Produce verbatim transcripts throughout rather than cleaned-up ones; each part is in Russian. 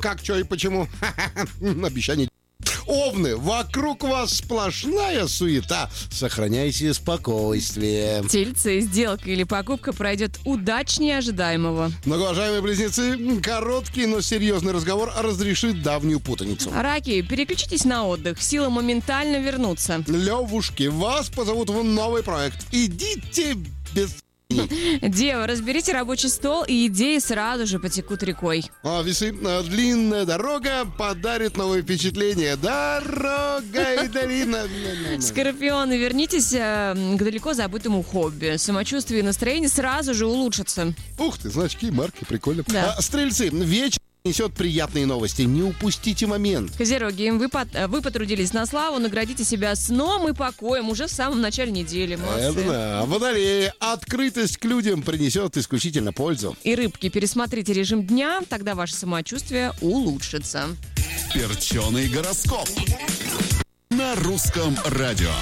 как, что и почему. Обещание. Овны, вокруг вас сплошная суета. Сохраняйте спокойствие. Тельцы, сделка или покупка пройдет удачнее ожидаемого. Многоуважаемые близнецы, короткий, но серьезный разговор разрешит давнюю путаницу. Раки, переключитесь на отдых. Силы моментально вернутся. Левушки, вас позовут в новый проект. Идите без... Дева, разберите рабочий стол, и идеи сразу же потекут рекой. А весы, длинная дорога подарит новые впечатления. Дорога и долина. Скорпионы, вернитесь э, к далеко забытому хобби. Самочувствие и настроение сразу же улучшатся. Ух ты, значки, марки, прикольно. Да. А, стрельцы, вечер несет приятные новости. Не упустите момент. Козероги, вы, под, вы потрудились на славу, наградите себя сном и покоем уже в самом начале недели. Молодцы. Это да. Водолеи, открытость к людям принесет исключительно пользу. И рыбки, пересмотрите режим дня, тогда ваше самочувствие улучшится. Перченый гороскоп на русском радио.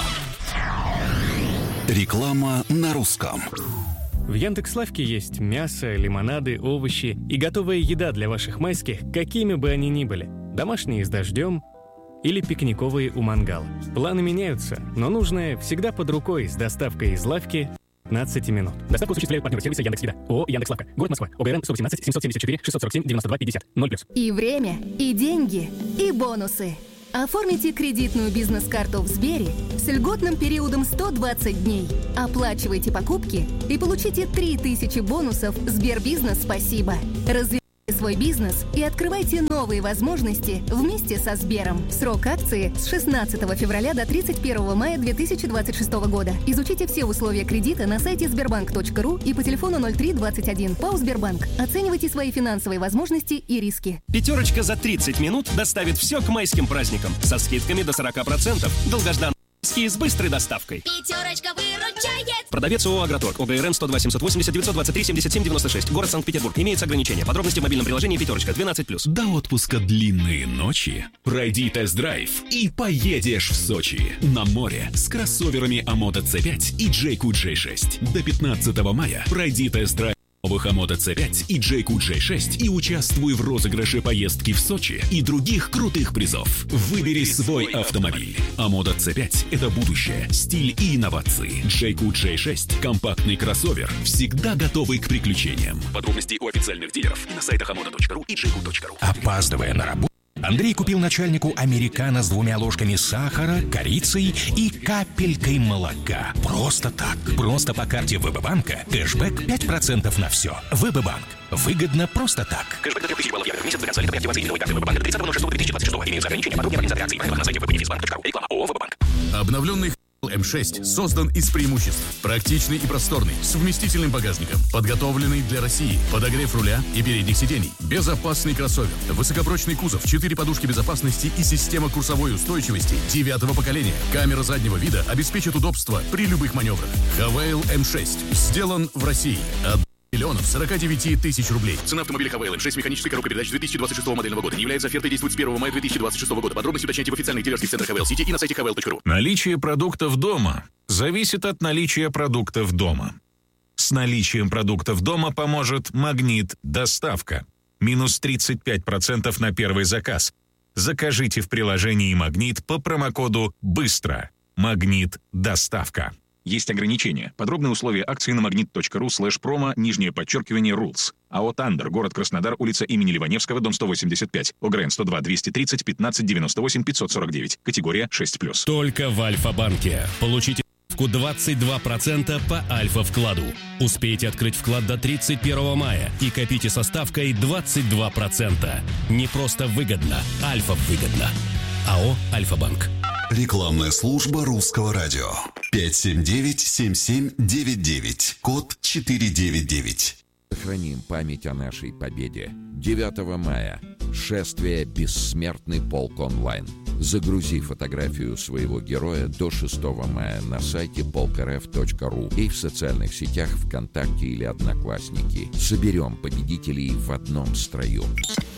Реклама на русском. В Яндекс.Лавке есть мясо, лимонады, овощи и готовая еда для ваших майских, какими бы они ни были. Домашние с дождем или пикниковые у мангала. Планы меняются, но нужное всегда под рукой с доставкой из лавки пятнадцать минут. Доставку осуществляют партнеры сервиса Яндекс.Еда. ООО «Яндекс.Лавка». Город Москва. ОГРН сто восемнадцать семьсот семьдесят четыре шестьсот сорок семь девяносто два пятьдесят. ноль плюс. И время, и деньги, и бонусы. Оформите кредитную бизнес-карту в Сбере с льготным периодом сто двадцать дней. Оплачивайте покупки и получите три тысячи бонусов Сбербизнес «Спасибо». Развивайте свой бизнес и открывайте новые возможности вместе со Сбером. Срок акции с шестнадцатого февраля до тридцать первого мая две тысячи двадцать шестого года. Изучите все условия кредита на сайте сбербанк точка ру и по телефону ноль три двадцать один. ПАО «Сбербанк». Оценивайте свои финансовые возможности и риски. Пятерочка за тридцать минут доставит все к майским праздникам со скидками до сорок процентов. Долгожданные с быстрой доставкой. Пятерочка выручает. Продавец ООО «Агроторг». ОГРН сто два семьсот восемьдесят девятьсот двадцать три семьдесят семь девяносто шесть. Город Санкт-Петербург. Имеются ограничения. Подробности в мобильном приложении «Пятерочка». двенадцать плюс. До отпуска длинные ночи. Пройди тест-драйв и поедешь в Сочи. На море с кроссоверами Амото си пять и Джейку джей шесть. До пятнадцатого мая пройди тест-драйв новых Амото си пять и Джейку джей шесть и участвуй в розыгрыше поездки в Сочи и других крутых призов. Выбери свой автомобиль. Амото си пять – это будущее, стиль и инновации. Джейку джей шесть – компактный кроссовер, всегда готовый к приключениям. Подробности у официальных дилеров и на сайтах амото точка ру и джейку точка ру. Опаздывая на работу, Андрей купил начальнику американо с двумя ложками сахара, корицей и капелькой молока. Просто так. Просто по карте ВБ-банка. Кэшбэк пять процентов на все. ВБ-банк. Выгодно просто так. Кэшбэк до трех тысяч баллов евро в месяц до конца лета при активации именной карты ВБ-банка до тридцатого ноль шестого две тысячи двадцать шестого. Имеются ограничения. Подробнее организация акций. Правила на сайте вб-банк точка ру. Реклама ООО «ВБ-банк». Обновленный эм шесть создан из преимуществ. Практичный и просторный, с вместительным багажником, подготовленный для России, подогрев руля и передних сидений, безопасный кроссовер, высокопрочный кузов, четыре подушки безопасности и система курсовой устойчивости девятого поколения. Камера заднего вида обеспечит удобство при любых маневрах. Хавейл эм шесть сделан в России. От миллионов сорок девять тысяч рублей. Цена автомобиля Хавейл эм шесть механической коробкой передач две тысячи двадцать шестого модельного года. Не является офертой, действует с первого мая две тысячи двадцать шестого года. Подробности уточняйте в официальных дилерских центрах Хавейл Сити и на сайте хавейл точка ру. Наличие продуктов дома зависит от наличия продуктов дома. С наличием продуктов дома поможет «Магнит Доставка». Минус тридцать пять процентов на первый заказ. Закажите в приложении «Магнит» по промокоду «Быстро». «Магнит Доставка». Есть ограничения. Подробные условия акции на магнит точка ру слэш промо, нижнее подчеркивание, rules. АО «Тандер», город Краснодар, улица имени Ливаневского, дом сто восемьдесят пять. ОГРН сто два двести тридцать пятнадцать девяносто восемь пятьсот сорок девять. Категория шесть плюс. Только в Альфа-банке. Получите двадцать два процента по Альфа-вкладу. Успейте открыть вклад до тридцать первого мая и копите со ставкой двадцать два процента. Не просто выгодно, Альфа-выгодно. АО «Альфа-банк». Рекламная служба русского радио. пять семь девять семь семь девять девять. Код четыре девять девять. Сохраним память о нашей победе. девятого мая. Шествие «Бессмертный полк онлайн». Загрузи фотографию своего героя до шестого мая на сайте полк эр эф точка ру и в социальных сетях ВКонтакте или Одноклассники. Соберем победителей в одном строю.